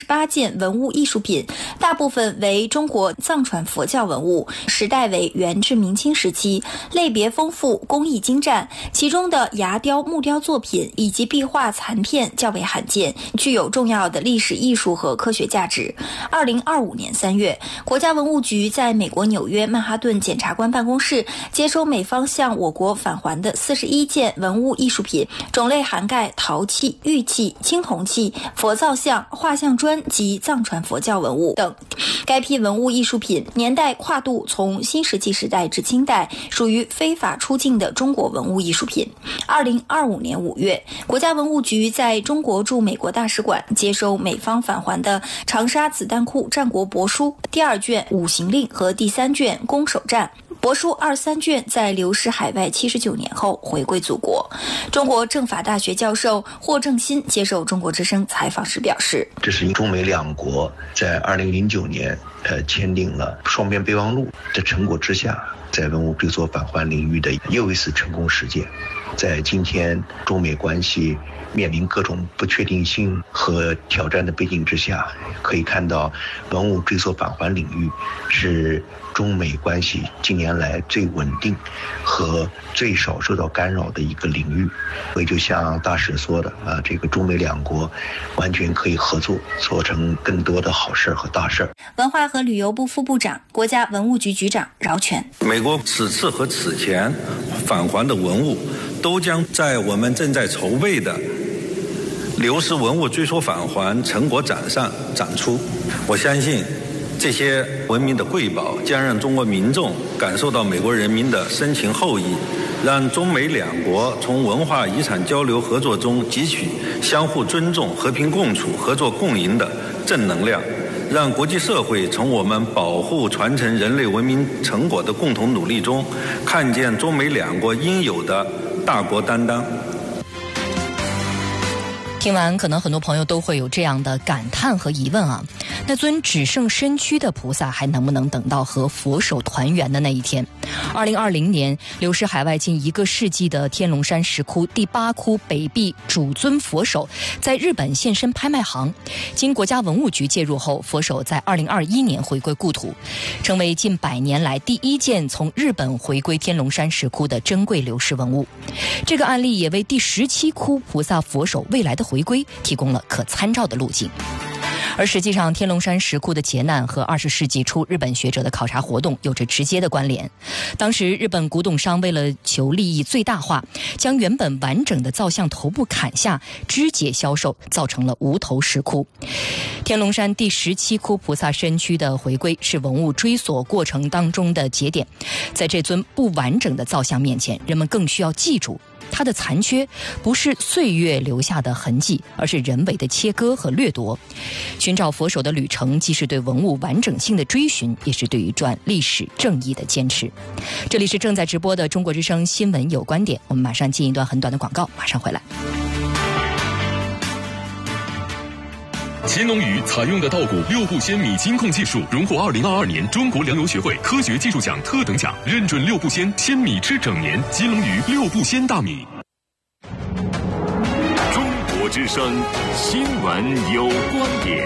8件文物艺术品，大部分为中国藏传佛教文物，时代为元至明清时期，类别丰富，工艺精湛，其中的牙雕、木雕作品以及壁画残片较为罕见，具有重要的历史艺术和科学价值。2025年3月，国家文物局在美国纽约曼哈顿检察官办公室接收美方向我国返还的41件文物艺术品，种类涵盖陶器、玉器、青铜器、佛造像、画像砖及藏传佛教文物等。该批文物艺术品年代跨度从新石器时代至清代，属于非法出境的中国文物艺术品。2025年5月，国家文物局在中国驻美国大使馆接收美方返还的长沙子弹库战国帛书第2卷五行令和第3卷攻守战。帛书23卷在流失海外79年后回归祖国。中国政法大学教授霍正新接受中国之声采访时表示， 这是中美两国在2009年签订了双边备忘录的成果之下，在文物追索返还领域的又一次成功实践。在今天中美关系面临各种不确定性和挑战的背景之下，可以看到文物追索返还领域是中美关系近年来最稳定和最少受到干扰的一个领域。所以就像大使说的这个中美两国完全可以合作，做成更多的好事和大事。 文化和旅游部副部长、国家文物局局长饶全， 美国此次和此前返还的文物都将在我们正在筹备的流失文物追索返还成果展上展出。我相信这些文明的瑰宝将让中国民众感受到美国人民的深情厚谊，让中美两国从文化遗产交流合作中汲取相互尊重、和平共处、合作共赢的正能量，让国际社会从我们保护传承人类文明成果的共同努力中看见中美两国应有的大国担当。 听完可能很多朋友都会有这样的感叹和疑问啊，那尊只剩身躯的菩萨还能不能等到和佛手团圆的那一天？2020年流失海外近1个世纪的天龙山石窟第8窟北壁主尊佛手在日本现身拍卖行，经国家文物局介入后，佛手在2021年回归故土，成为近100年来第1件从日本回归天龙山石窟的珍贵流失文物。这个案例也为第17窟菩萨佛手未来的回归提供了可参照的路径。而实际上，天龙山石窟的劫难和20世纪初日本学者的考察活动有着直接的关联。当时日本古董商为了求利益最大化，将原本完整的造像头部砍下，肢解销售，造成了无头石窟。天龙山第17窟菩萨身躯的回归是文物追索过程当中的节点，在这尊不完整的造像面前，人们更需要记住它的残缺不是岁月留下的痕迹，而是人为的切割和掠夺。寻找佛手的旅程既是对文物完整性的追寻，也是对一段历史正义的坚持。这里是正在直播的中国之声新闻有观点，我们马上进一段很短的广告，马上回来。 乾隆鱼采用的稻谷6步鲜米金控技术，荣获2022年中国粮油学会科学技术奖特等奖，认准6步鲜米吃整年。金龙鱼6步鲜大米。 中国之声新闻有观点。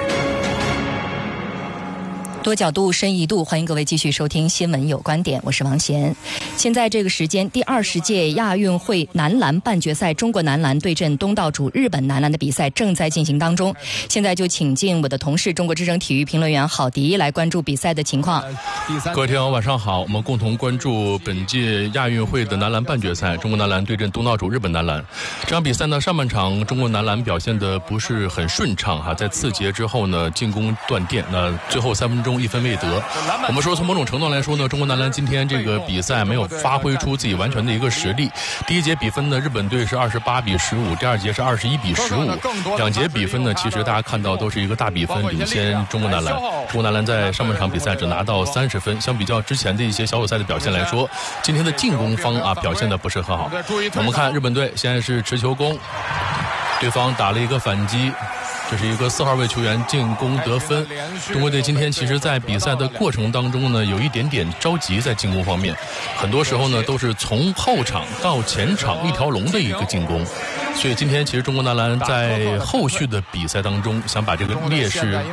多角度深一度，欢迎各位继续收听新闻有观点，我是王贤。现在这个时间，第20届亚运会男篮半决赛，中国男篮对阵东道主日本男篮的比赛正在进行当中。现在就请进我的同事中国之声体育评论员郝迪来关注比赛的情况。 各位听友晚上好，我们共同关注本届亚运会的男篮半决赛，中国男篮对阵东道主日本男篮。这场比赛呢，上半场中国男篮表现的不是很顺畅哈，在次节之后呢，进攻断电，那最后3分钟1分未得。我们说从某种程度来说呢，中国男篮今天这个比赛没有发挥出自己完全的一个实力。第一节比分呢，日本队是28-15，第二节是21-15，两节比分呢，其实大家看到都是一个大比分领先中国男篮。中国男篮在上半场比赛只拿到30分，相比较之前的一些小组赛的表现来说，今天的进攻方表现的不是很好。我们看日本队现在是持球攻，对方打了一个反击，这是一个4号位球员进攻得分。中国队今天其实在比赛的过程当中呢，有一点点着急在进攻方面，很多时候呢都是从后场到前场一条龙的一个进攻，所以今天其实中国男篮在后续的比赛当中想把这个劣势